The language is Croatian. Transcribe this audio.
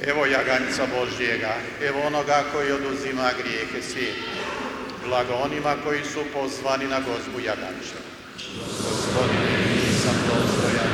Evo jaganjca Božjega, evo onoga koji oduzima grijehe svijeta. Blago onima koji su pozvani na gozbu jaganjča. Gospodine, nisam dostojan